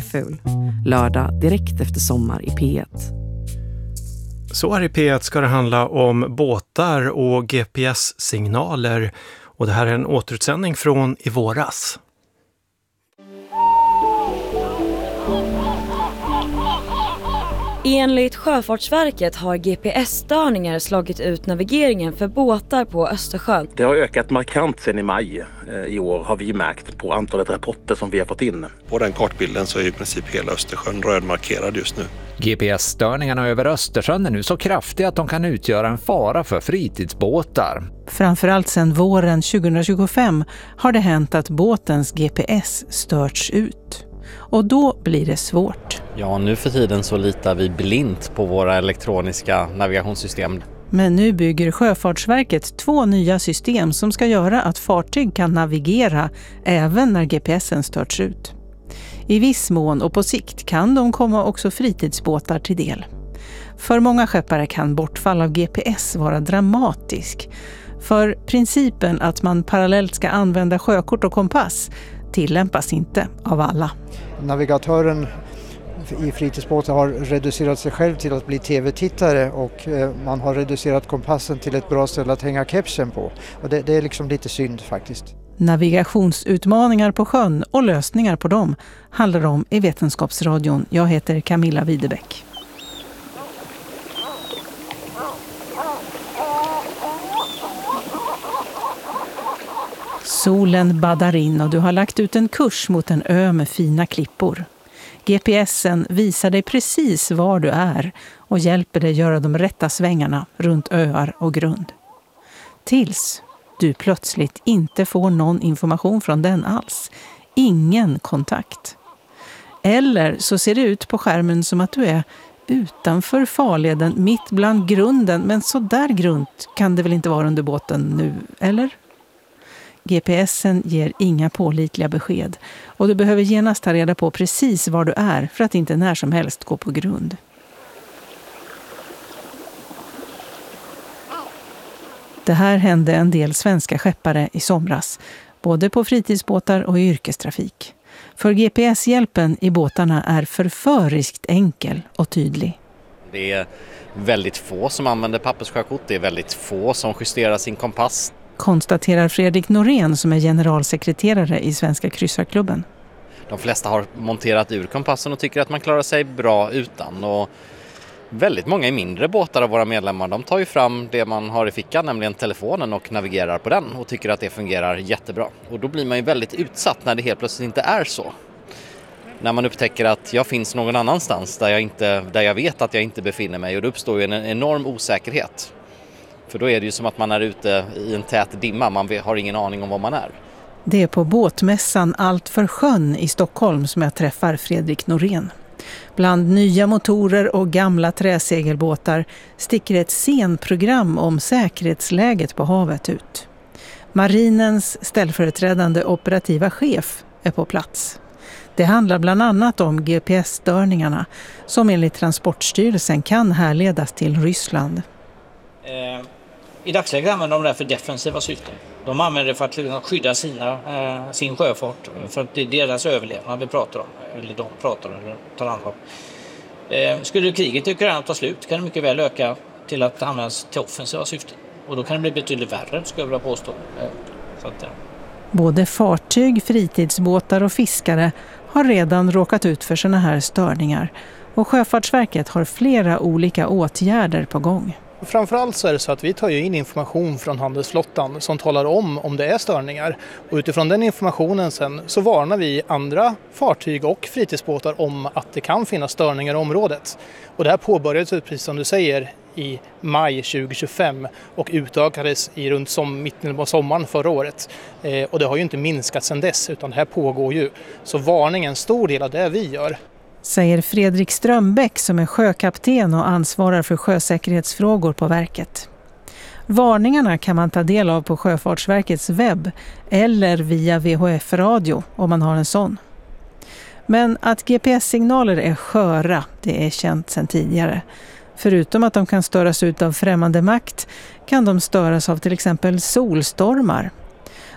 Sjöful. Lördag direkt efter sommar i P1. Så här i P1 ska det handla om båtar och GPS-signaler. Och det här är en återutsändning från i våras. Enligt Sjöfartsverket har GPS-störningar slagit ut navigeringen för båtar på Östersjön. Det har ökat markant sedan i maj i år, har vi märkt på antalet rapporter som vi har fått in. På den kartbilden så är i princip hela Östersjön rödmarkerad just nu. GPS-störningarna över Östersjön är nu så kraftiga att de kan utgöra en fara för fritidsbåtar. Framförallt sedan våren 2025 har det hänt att båtens GPS störts ut. Och då blir det svårt. Ja, nu för tiden så litar vi blint på våra elektroniska navigationssystem. Men nu bygger Sjöfartsverket 2 nya system som ska göra att fartyg kan navigera även när GPSen störts ut. I viss mån och på sikt kan de komma också fritidsbåtar till del. För många skeppare kan bortfall av GPS vara dramatisk. För principen att man parallellt ska använda sjökort och kompass tillämpas inte av alla. Navigatören i fritidsbåtar har reducerat sig själv till att bli tv-tittare och man har reducerat kompassen till ett bra ställe att hänga kepsen på. Och det är liksom lite synd faktiskt. Navigationsutmaningar på sjön och lösningar på dem handlar om i Vetenskapsradion. Jag heter Camilla Widebäck. Solen baddar in och du har lagt ut en kurs mot en ö med fina klippor. GPSen visar dig precis var du är och hjälper dig göra de rätta svängarna runt öar och grund. Tills du plötsligt inte får någon information från den alls. Ingen kontakt. Eller så ser det ut på skärmen som att du är utanför farleden, mitt bland grunden. Men så där grunt kan det väl inte vara under båten nu, eller? GPSen ger inga pålitliga besked och du behöver genast ta reda på precis var du är för att inte när som helst gå på grund. Det här hände en del svenska skeppare i somras, både på fritidsbåtar och i yrkestrafik. För GPS-hjälpen i båtarna är förföriskt enkel och tydlig. Det är väldigt få som använder papperssjökort, det är väldigt få som justerar sin kompass. Konstaterar Fredrik Norén som är generalsekreterare i Svenska kryssarklubben. De flesta har monterat ur kompassen och tycker att man klarar sig bra utan. Och väldigt många i mindre båtar av våra medlemmar, de tar ju fram det man har i fickan, nämligen telefonen, och navigerar på den och tycker att det fungerar jättebra. Och då blir man ju väldigt utsatt när det helt plötsligt inte är så. När man upptäcker att jag finns någon annanstans där jag vet att jag inte befinner mig, och då uppstår ju en enorm osäkerhet. För då är det ju som att man är ute i en tät dimma, man har ingen aning om var man är. Det är på båtmässan Allt för sjön i Stockholm som jag träffar Fredrik Norén. Bland nya motorer och gamla träsegelbåtar sticker ett scenprogram om säkerhetsläget på havet ut. Marinens ställföreträdande operativa chef är på plats. Det handlar bland annat om GPS-störningarna som enligt Transportstyrelsen kan härledas till Ryssland. I dagsläget använder de det för defensiva syften. De använder det för att skydda sin sjöfart, för att det är deras överlevnad vi pratar om, eller de pratar om, eller tar ansvar. Skulle kriget i Ukraina ta slut kan det mycket väl öka till att användas till offensiva syften. Och då kan det bli betydligt värre, skulle jag vilja påstå. Både fartyg, fritidsbåtar och fiskare har redan råkat ut för såna här störningar. Och Sjöfartsverket har flera olika åtgärder på gång. Framförallt så är det så att vi tar ju in information från handelsflottan som talar om det är störningar. Och utifrån den informationen sen så varnar vi andra fartyg och fritidsbåtar om att det kan finnas störningar i området. Och det här påbörjades, precis som du säger, i maj 2025 och utökades i runt mitten på sommaren förra året. Och det har ju inte minskat sedan dess, utan det här pågår ju. Så varningen är en stor del av det vi gör. Säger Fredrik Strömbäck som är sjökapten och ansvarar för sjösäkerhetsfrågor på verket. Varningarna kan man ta del av på Sjöfartsverkets webb eller via VHF-radio om man har en sån. Men att GPS-signaler är sköra, det är känt sedan tidigare. Förutom att de kan störas ut av främmande makt kan de störas av till exempel solstormar.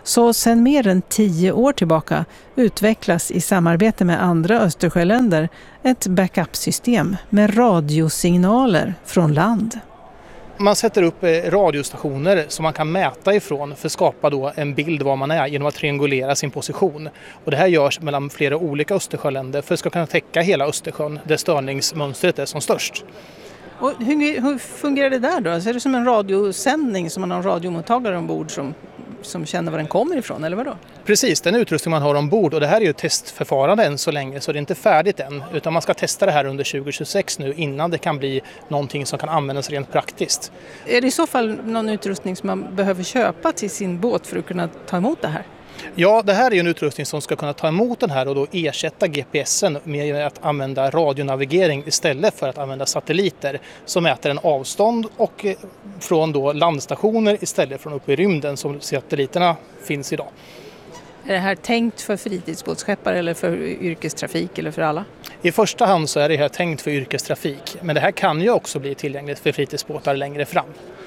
Så sedan mer än 10 år tillbaka utvecklas i samarbete med andra Östersjöländer ett backup-system med radiosignaler från land. Man sätter upp radiostationer som man kan mäta ifrån för att skapa då en bild var man är genom att triangulera sin position. Och det här görs mellan flera olika Östersjöländer för att ska kunna täcka hela Östersjön där störningsmönstret är som störst. Och hur fungerar det där då? Så är det som en radiosändning som man har en radiomottagare ombord som känner var den kommer ifrån, eller vadå? Precis, den utrustning man har ombord, och det här är ju ett testförfarande än så länge så det är inte färdigt än, utan man ska testa det här under 2026 nu innan det kan bli någonting som kan användas rent praktiskt. Är det i så fall någon utrustning som man behöver köpa till sin båt för att kunna ta emot det här? Ja, det här är en utrustning som ska kunna ta emot den här och då ersätta GPSen med att använda radionavigering istället för att använda satelliter som mäter en avstånd och från då landstationer istället från uppe i rymden som satelliterna finns idag. Är det här tänkt för fritidsbåtsskeppare eller för yrkestrafik eller för alla? I första hand så är det här tänkt för yrkestrafik, men det här kan ju också bli tillgängligt för fritidsbåtar längre fram.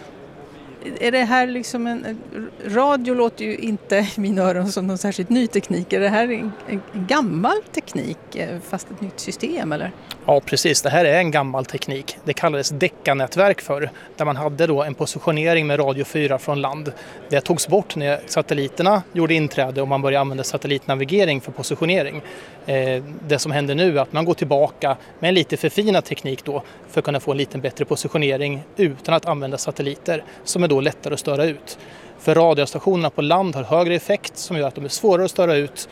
Är det här liksom radio låter ju inte i mina öron som någon särskilt ny teknik. Är det här en gammal teknik fast ett nytt system eller? Ja precis, det här är en gammal teknik. Det kallades Decca-nätverk förr, där man hade då en positionering med radio 4 från land. Det togs bort när satelliterna gjorde inträde och man började använda satellitnavigering för positionering. Det som händer nu är att man går tillbaka med en lite förfinad teknik då för att kunna få en lite bättre positionering utan att använda satelliter som är då lättare att störa ut. För radiostationerna på land har högre effekt som gör att de är svårare att störa ut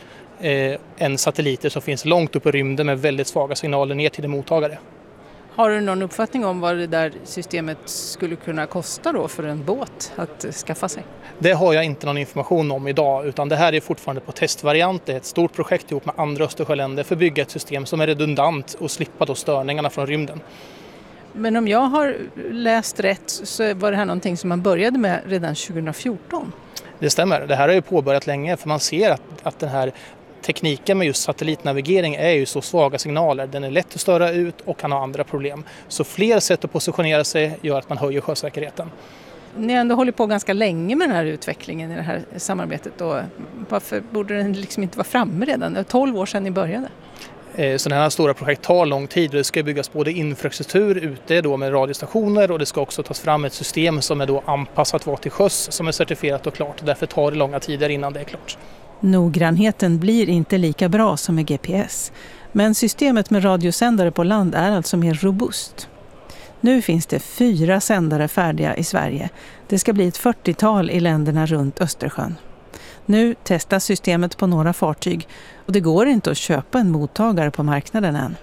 än satelliter som finns långt upp i rymden med väldigt svaga signaler ner till en mottagare. Har du någon uppfattning om vad det där systemet skulle kunna kosta då för en båt att skaffa sig? Det har jag inte någon information om idag, utan det här är fortfarande på testvariant. Det är ett stort projekt ihop med andra Östersjöländer för att bygga ett system som är redundant och slippa då störningarna från rymden. Men om jag har läst rätt så var det här någonting som man började med redan 2014? Det stämmer. Det här har ju påbörjat länge för man ser att den här tekniken med just satellitnavigering är ju så svaga signaler. Den är lätt att störa ut och kan ha andra problem. Så fler sätt att positionera sig gör att man höjer sjösäkerheten. Ni har ändå hållit på ganska länge med den här utvecklingen i det här samarbetet. Och varför borde den liksom inte vara framme redan? Det är 12 år sedan ni började. Sådana här stora projekt tar lång tid. Det ska byggas både infrastruktur ute då med radiostationer och det ska också tas fram ett system som är då anpassat att vara till sjöss som är certifierat och klart. Därför tar det långa tider innan det är klart. Noggrannheten blir inte lika bra som med GPS. Men systemet med radiosändare på land är alltså mer robust. Nu finns det 4 sändare färdiga i Sverige. Det ska bli ett 40-tal i länderna runt Östersjön. Nu testas systemet på några fartyg och det går inte att köpa en mottagare på marknaden än.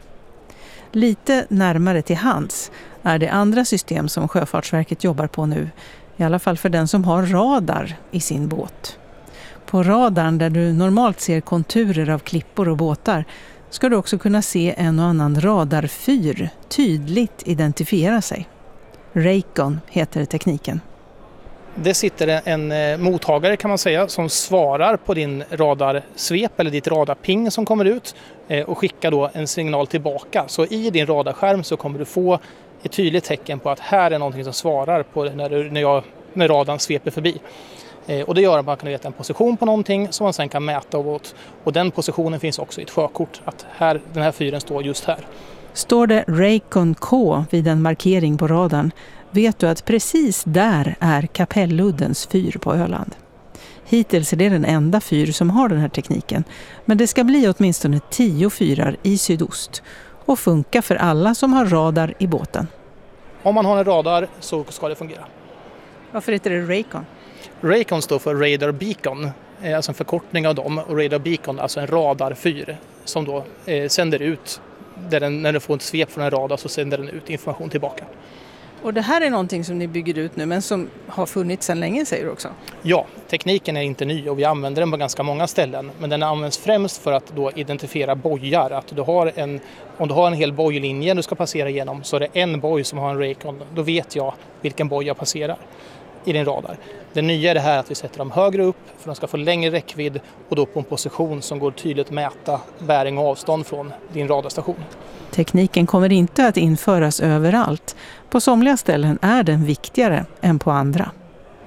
Lite närmare till hands är det andra system som Sjöfartsverket jobbar på nu, i alla fall för den som har radar i sin båt. På radarn där du normalt ser konturer av klippor och båtar ska du också kunna se en och annan radarfyr tydligt identifiera sig. Raycon heter tekniken. Det sitter en mottagare kan man säga som svarar på din radarsvep eller ditt radarping som kommer ut och skickar då en signal tillbaka. Så i din radarskärm så kommer du få ett tydligt tecken på att här är någonting som svarar på när radarn sveper förbi. Och det gör att man kan veta en position på någonting som man sen kan mäta åt. Och den positionen finns också i ett sjökort, att den här fyren står just här. Står det Raycon K vid en markering på radarn vet du att precis där är Kapelluddens fyr på Öland. Hittills är det den enda fyr som har den här tekniken, men det ska bli åtminstone 10 fyrar i sydost och funka för alla som har radar i båten. Om man har en radar så ska det fungera. Varför heter det Raycon? Raycon står för Radar Beacon, alltså en förkortning av dem, och Radar Beacon alltså en radarfyr som då sänder ut, när den får ett svep från en radar så sänder den ut information tillbaka. Och det här är någonting som ni bygger ut nu men som har funnits sedan länge säger du också? Ja, tekniken är inte ny och vi använder den på ganska många ställen. Men den används främst för att då identifiera bojar. Att om du har en hel bojlinje du ska passera igenom så är det en boj som har en Raycon. Då vet jag vilken boj jag passerar i din radar. Det nya är det här att vi sätter dem högre upp för att de ska få längre räckvidd och då på en position som går tydligt att mäta bäring och avstånd från din radarstation. Tekniken kommer inte att införas överallt. På somliga ställen är den viktigare än på andra.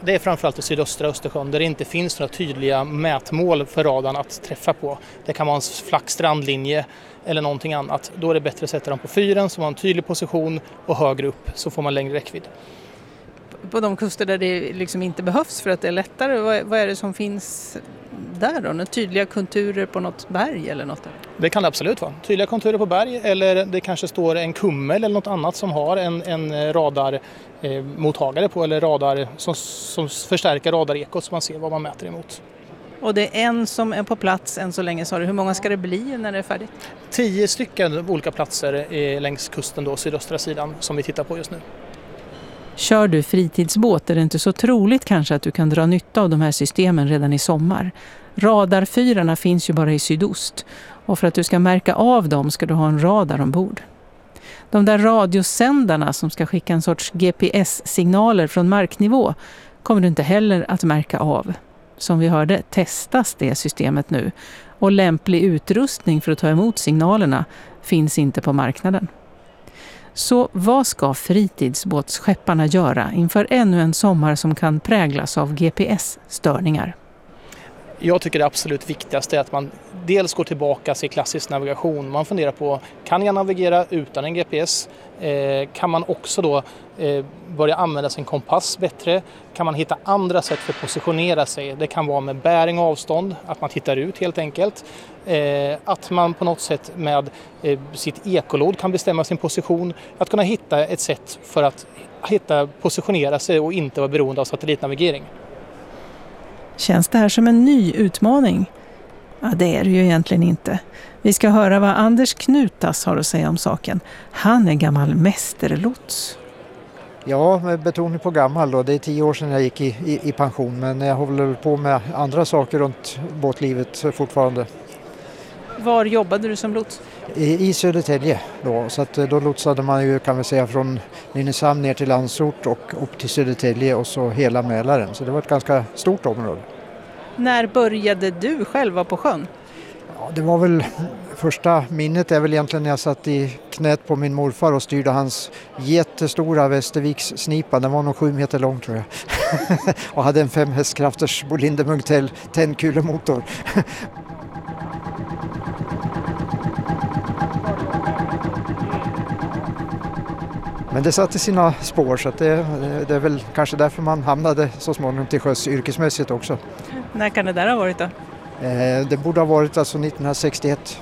Det är framförallt i sydöstra Östersjön där det inte finns några tydliga mätmål för radarn att träffa på. Det kan vara en flack strandlinje eller någonting annat. Då är det bättre att sätta dem på fyren som har en tydlig position och högre upp så får man längre räckvidd. På de kuster där det liksom inte behövs för att det är lättare, vad är det som finns där då? Några tydliga konturer på något berg eller något? Det kan det absolut vara. Tydliga konturer på berg eller det kanske står en kummel eller något annat som har en radarmottagare på eller radar som förstärker radarekot så man ser vad man mäter emot. Och det är en som är på plats än så länge, sa du. Hur många ska det bli när det är färdigt? 10 stycken olika platser längs kusten då, sydöstra sidan som vi tittar på just nu. Kör du fritidsbåt är det inte så troligt kanske att du kan dra nytta av de här systemen redan i sommar. Radarfyrarna finns ju bara i sydost och för att du ska märka av dem ska du ha en radar ombord. De där radiosändarna som ska skicka en sorts GPS-signaler från marknivå kommer du inte heller att märka av. Som vi hörde testas det systemet nu och lämplig utrustning för att ta emot signalerna finns inte på marknaden. Så vad ska fritidsbåtsskepparna göra inför ännu en sommar som kan präglas av GPS-störningar? Jag tycker det absolut viktigaste är att man dels går tillbaka till klassisk navigation. Man funderar på, kan jag navigera utan en GPS? Kan man också då börja använda sin kompass bättre? Kan man hitta andra sätt för att positionera sig? Det kan vara med bäring och avstånd, att man tittar ut helt enkelt. Att man på något sätt med sitt ekolod kan bestämma sin position. Att kunna hitta ett sätt för att positionera sig och inte vara beroende av satellitnavigering. Känns det här som en ny utmaning? Ja, det är det ju egentligen inte. Vi ska höra vad Anders Knutas har att säga om saken. Han är gammal mästerlots. Ja, med betoning på gammal då. Det är 10 år sedan jag gick i pension, men jag håller på med andra saker runt båtlivet fortfarande. Var jobbade du som lots? I Södertälje då, så att då lotsade man ju, kan vi säga, från Nynäshamn ner till Landsort och upp till Södertälje och så hela Mälaren. Så det var ett ganska stort område. När började du själv vara på sjön? Ja, det var väl, första minnet är väl egentligen när jag satt i knät på min morfar och styrde hans jättestora Västerviks snipa. Den var nog 7 meter lång tror jag. Och hade en 5 hästkrafters Bolinder Munktel tändkulemotor. Men det satte sina spår så att det är väl kanske därför man hamnade så småningom till sjöss yrkesmässigt också. När kan det där ha varit då? Det borde ha varit alltså 1961.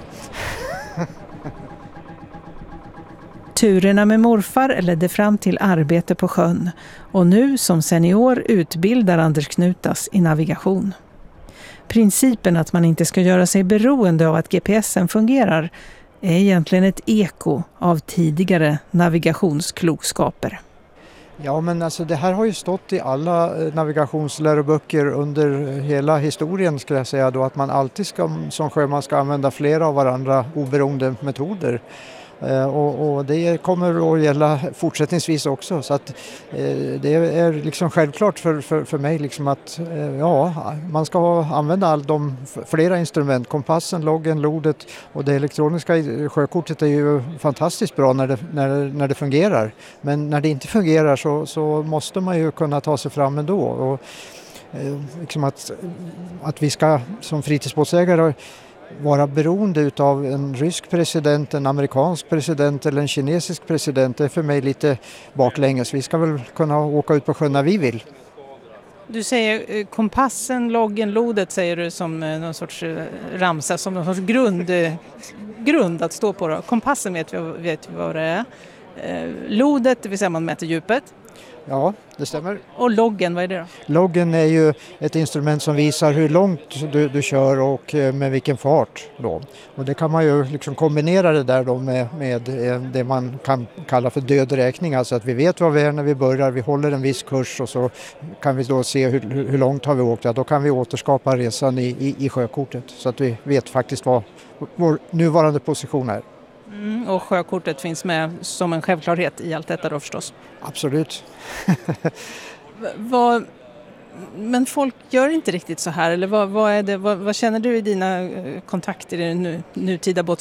Turerna med morfar ledde fram till arbete på sjön och nu som senior utbildar Anders Knutas i navigation. Principen att man inte ska göra sig beroende av att GPSen fungerar är egentligen ett eko av tidigare navigationsklokskaper. Ja, men alltså det här har ju stått i alla navigationsläroböcker under hela historien, skulle jag säga då, att man alltid som sjöman ska använda flera av varandra oberoende metoder. Och det kommer att gälla fortsättningsvis också, så att det är liksom självklart för mig liksom att man ska använda flera instrument, kompassen, loggen, lodet, och det elektroniska sjökortet är ju fantastiskt bra när det fungerar, men när det inte fungerar så måste man ju kunna ta sig fram ändå, och liksom att vi ska som fritidsbåtsägare vara beroende av en rysk president, en amerikansk president eller en kinesisk president, det är för mig lite baklänges. Vi ska väl kunna åka ut på sjön när vi vill. Du säger kompassen, loggen, lodet säger du som någon sorts ramsa, som någon sorts grund att stå på då. Kompassen vet vi vad det är. Lodet, det vill säga man mäter djupet. Ja, det stämmer. Och loggen, vad är det då? Loggen är ju ett instrument som visar hur långt du kör och med vilken fart då. Och det kan man ju liksom kombinera det där då med det man kan kalla för dödräkning. Alltså att vi vet var vi är när vi börjar, vi håller en viss kurs och så kan vi då se hur långt har vi åkt. Ja, då kan vi återskapa resan i sjökortet så att vi vet faktiskt vad vår nuvarande position är. Och sjökortet finns med som en självklarhet i allt detta då förstås? Absolut. Men folk gör inte riktigt så här, eller vad känner du i dina kontakter i det nutida båtfolk?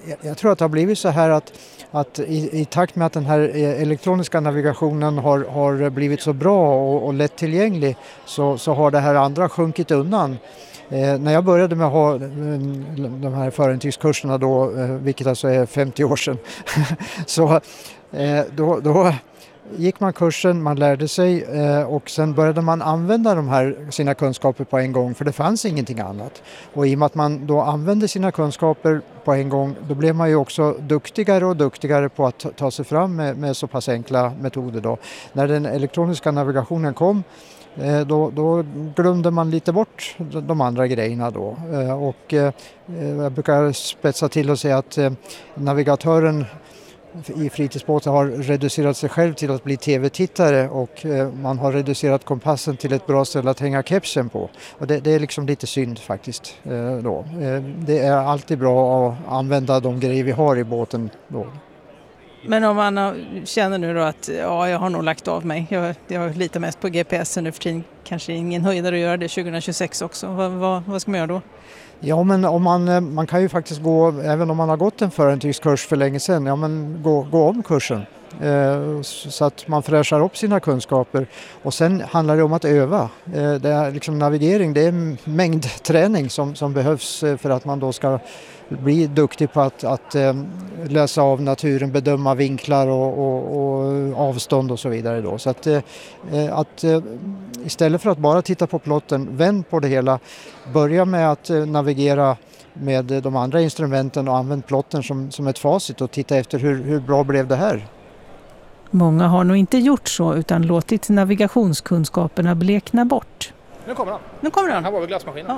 Jag tror att det har blivit så här att i takt med att den här elektroniska navigationen har blivit så bra och lättillgänglig så har det här andra sjunkit undan. När jag började med att ha de här förintygskurserna då, vilket alltså är 50 år sedan, så då gick man kursen, man lärde sig och sen började man använda sina kunskaper på en gång, för det fanns ingenting annat. Och i och med att man då använde sina kunskaper på en gång, då blev man ju också duktigare och duktigare på att ta sig fram med så pass enkla metoder då. När den elektroniska navigationen kom, då glömde man lite bort de andra grejerna då. Och jag brukar spetsa till och säga att navigatören i fritidsbåtar har reducerat sig själv till att bli tv-tittare, och man har reducerat kompassen till ett bra ställe att hänga kepsen på. Och det är liksom lite synd faktiskt då. Det är alltid bra att använda de grejer vi har i båten då. Men om man känner nu då att jag har nog lagt av mig, jag litar mest på GPS nu för tiden, kanske ingen höjdare att göra det 2026 också. Vad ska man göra då? Ja, men om man kan ju faktiskt gå, även om man har gått en förintygskurs för länge sedan, gå om kursen. Så att man fräschar upp sina kunskaper, och sen handlar det om att öva. Det är liksom navigering, det är mängdträning som behövs för att man då ska bli duktig på att läsa av naturen, bedöma vinklar och avstånd och så vidare då. Så att istället för att bara titta på plotten, vänd på det hela, börja med att navigera med de andra instrumenten och använd plotten som ett facit och titta efter hur bra blev det här. Många har nog inte gjort så utan låtit navigationskunskaperna blekna bort. Nu kommer han. Nu kommer han. Här var vi glassmaskinen.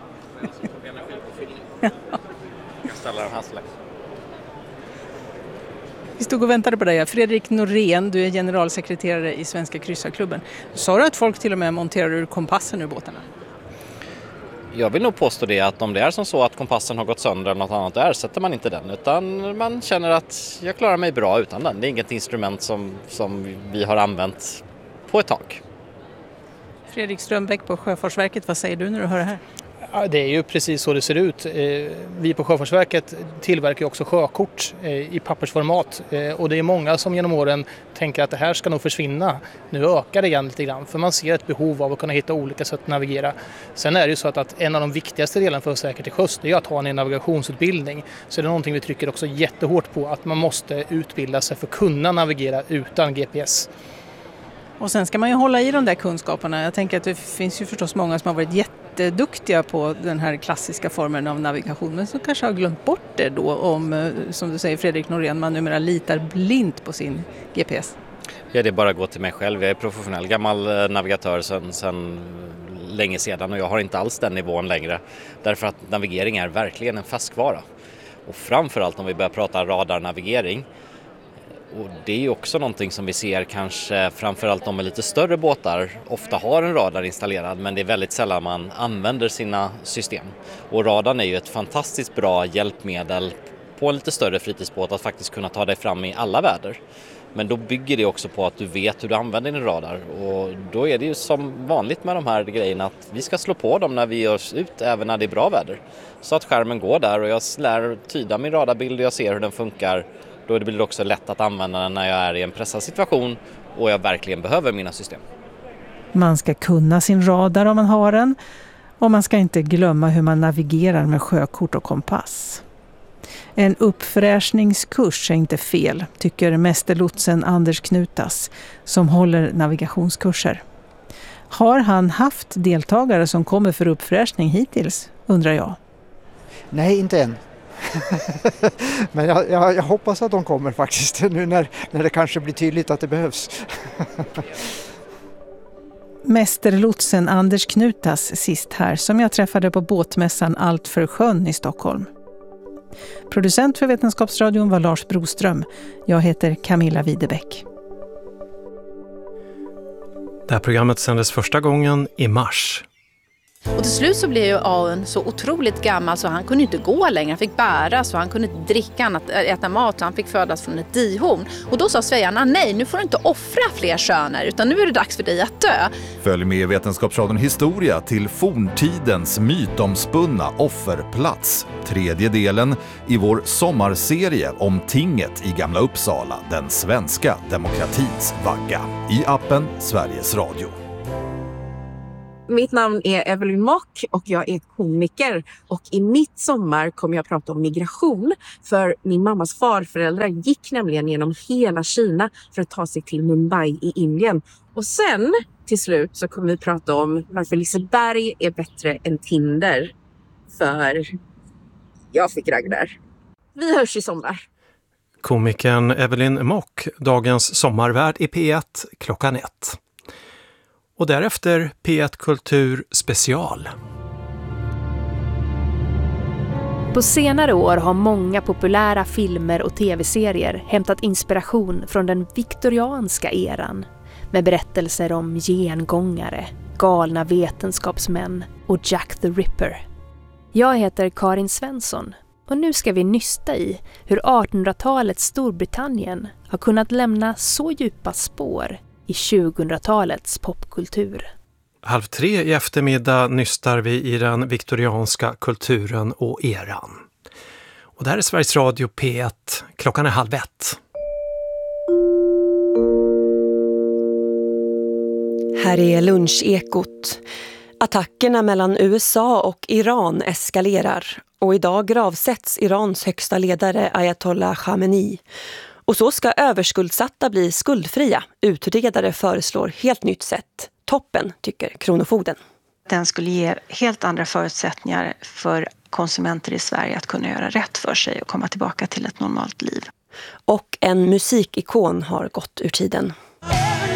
Ja. Vi stod och väntade på dig. Fredrik Norén, du är generalsekreterare i Svenska kryssarklubben. Sa du att folk till och med monterar ur kompassen ur båtarna? Jag vill nog påstå det, att om det är som så att kompassen har gått sönder eller något annat, då ersätter man inte den, utan man känner att jag klarar mig bra utan den. Det är inget instrument som vi har använt på ett tag. Fredrik Strömbäck på Sjöfartsverket, vad säger du när du hör det här? Ja, det är ju precis så det ser ut. Vi på Sjöfartsverket tillverkar också sjökort i pappersformat, och det är många som genom åren tänker att det här ska nog försvinna. Nu ökar det igen lite grann, för man ser ett behov av att kunna hitta olika sätt att navigera. Sen är det ju så att en av de viktigaste delarna för att säkert till sjöss, det är att ha en navigationsutbildning. Så det är någonting vi trycker också jättehårt på, att man måste utbilda sig för att kunna navigera utan GPS. Och sen ska man ju hålla i de där kunskaperna. Jag tänker att det finns ju förstås många som har varit jätteduktiga på den här klassiska formen av navigation, men som kanske har glömt bort det då, om, som du säger Fredrik Norén, man numera litar blint på sin GPS. Ja, det är bara att gå till mig själv. Jag är professionell gammal navigatör sedan länge sedan, och jag har inte alls den nivån längre. Därför att navigering är verkligen en färskvara. Och framförallt om vi börjar prata radarnavigering. Och det är ju också någonting som vi ser kanske framförallt de med lite större båtar ofta har en radar installerad, men det är väldigt sällan man använder sina system. Och radarn är ju ett fantastiskt bra hjälpmedel på en lite större fritidsbåt att faktiskt kunna ta dig fram i alla väder. Men då bygger det också på att du vet hur du använder din radar, och då är det ju som vanligt med de här grejerna att vi ska slå på dem när vi gör oss ut, även när det är bra väder. Så att skärmen går där och jag lär tyda min radarbild och jag ser hur den funkar. Då blir det också lätt att använda den när jag är i en pressad situation och jag verkligen behöver mina system. Man ska kunna sin radar om man har den, och man ska inte glömma hur man navigerar med sjökort och kompass. En uppfräschningskurs är inte fel, tycker mästerlotsen Anders Knutas, som håller navigationskurser. Har han haft deltagare som kommer för uppfräschning hittills, undrar jag? Nej, inte än. Men jag hoppas att de kommer faktiskt, nu när det kanske blir tydligt att det behövs. Mästerlotsen Anders Knutas sist här, som jag träffade på båtmässan Allt för sjön i Stockholm. Producent för Vetenskapsradion var Lars Broström. Jag heter Camilla Widebäck. Det här programmet sändes första gången i mars. Och till slut så blev ju Aun så otroligt gammal så han kunde inte gå längre. Han fick bära så han kunde inte dricka, äta mat, så han fick födas från ett dihorn. Och då sa Svejarna, nej, nu får du inte offra fler söner utan nu är det dags för dig att dö. Följ med Vetenskapsradion Historia till forntidens mytomspunna offerplats. 3:e delen i vår sommarserie om tinget i Gamla Uppsala, den svenska demokratins vagga. I appen Sveriges Radio. Mitt namn är Evelyn Mock och jag är komiker. Och i mitt sommar kommer jag prata om migration. För min mammas farföräldrar gick nämligen genom hela Kina för att ta sig till Mumbai i Indien. Och sen till slut så kommer vi prata om varför Liseberg är bättre än Tinder. För jag fick ragg där. Vi hörs i sommar. Komikern Evelyn Mock, dagens sommarvärd i P1 klockan 1. Och därefter P1 Kultur special. På senare år har många populära filmer och tv-serier hämtat inspiration från den viktorianska eran med berättelser om gengångare, galna vetenskapsmän och Jack the Ripper. Jag heter Karin Svensson och nu ska vi nysta i hur 1800-talets Storbritannien har kunnat lämna så djupa spår i 2000-talets popkultur. 2:30 i eftermiddag nystar vi i den viktorianska kulturen och eran. Och det här är Sveriges Radio P1. Klockan är 12:30. Här är lunchekot. Attackerna mellan USA och Iran eskalerar och idag gravsätts Irans högsta ledare Ayatollah Khamenei. Och så ska överskuldsatta bli skuldfria. Utredare föreslår helt nytt sätt. Toppen, tycker kronofogden. Den skulle ge helt andra förutsättningar för konsumenter i Sverige att kunna göra rätt för sig och komma tillbaka till ett normalt liv. Och en musikikon har gått ur tiden.